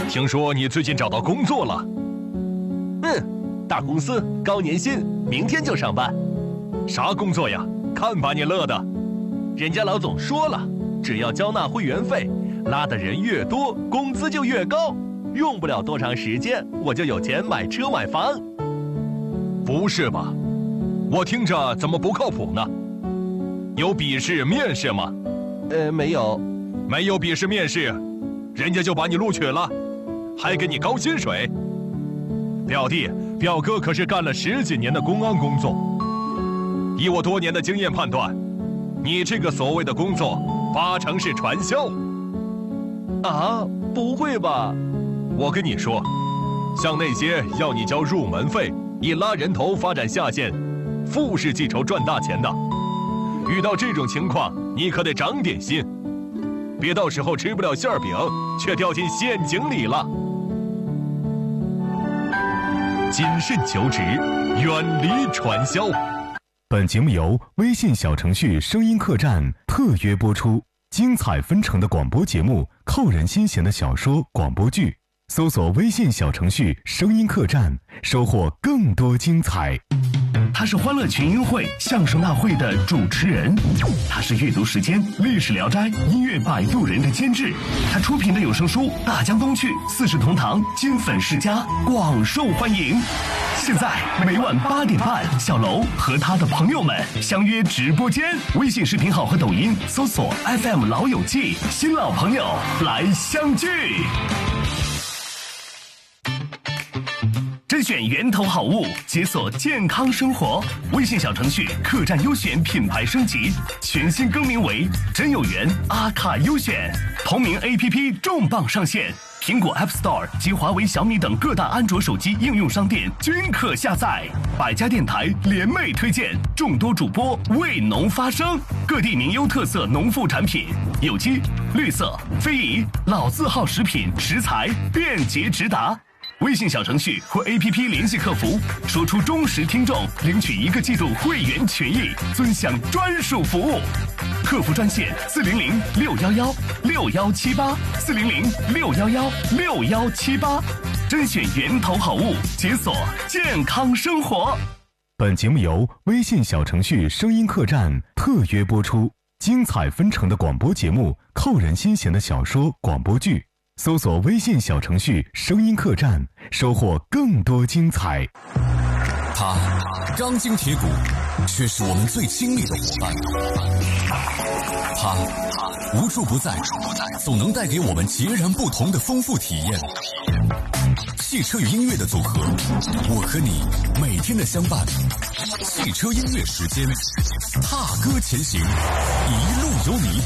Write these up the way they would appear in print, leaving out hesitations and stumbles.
听说你最近找到工作了？ 大公司高年薪，明天就上班。 啥工作呀？看把你乐的！ 人家老总说了，只要交纳会员费，拉的人越多，工资就越高。用不了多长时间，我就有钱买车买房。 不是吧？我听着怎么不靠谱呢？有笔试面试吗？ 没有。 没有笔试面试，人家就把你录取了，还给你高薪水。表弟表哥可是干了10几年的公安工作，以我多年的经验判断，你这个所谓的工作8成是传销。 啊，不会吧？ 我跟你说，像那些要你交入门费，以拉人头发展下线，富士记仇赚大钱的，遇到这种情况，你可得长点心，别到时候吃不了馅饼，却掉进陷阱里了。谨慎求职，远离传销。 本节目由微信小程序声音客栈特约播出，精彩纷呈的广播节目，扣人心弦的小说广播剧，搜索微信小程序声音客栈，收获更多精彩。 他是欢乐群英会相声大会的主持人，他是阅读时间历史聊斋音乐摆渡人的监制，他出品的有声书《大江东去》4世同堂金粉世家广受欢迎。现在每晚8点半，小楼和他的朋友们相约直播间，微信视频号和抖音搜索 FM 老友记，新老朋友来相聚。甄选源头好物，解锁健康生活。微信小程序客栈优选品牌升级，全新更名为真有缘阿卡优选。同名 APP 重磅上线，苹果 App Store 及华为、小米等各大安卓手机应用商店均可下载。百家电台联袂推荐，众多主播为农发声，各地名优特色农副产品，有机、绿色、非遗、老字号食品食材便捷直达。微信小程序或 APP 联系客服，说出忠实听众，领取1个季度会员权益，尊享专属服务。客服专线400-611-6178，400-611-6178，甄选源头好物，解锁健康生活。 本节目由微信小程序声音客栈特约播出，精彩纷呈的广播节目，扣人心弦的小说广播剧，搜索微信小程序声音客栈，收获更多精彩。 他钢筋铁骨，却是我们最亲密的伙伴。他无处不在，总能带给我们截然不同的丰富体验。汽车与音乐的组合，我和你每天的相伴。汽车音乐时间，踏歌前行，一路有你。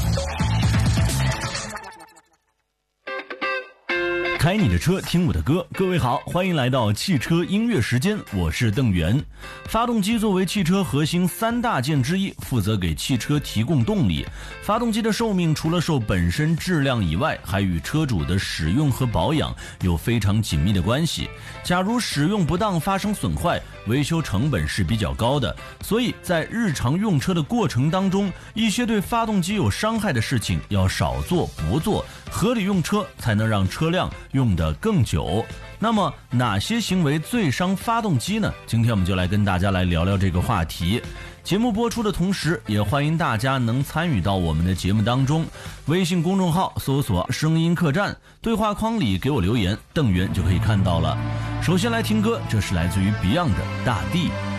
开你的车，听我的歌。各位好，欢迎来到汽车音乐时间，我是邓源。发动机作为汽车核心3大件之一，负责给汽车提供动力。发动机的寿命除了受本身质量以外，还与车主的使用和保养有非常紧密的关系。假如使用不当发生损坏，维修成本是比较高的，所以在日常用车的过程当中，一些对发动机有伤害的事情要少做不做，合理用车才能让车辆用得更久。那么哪些行为最伤发动机呢？今天我们就来跟大家来聊聊这个话题。节目播出的同时，也欢迎大家能参与到我们的节目当中。微信公众号搜索声音客栈，对话框里给我留言，邓源就可以看到了。首先来听歌，这是来自于 Beyond 的大地。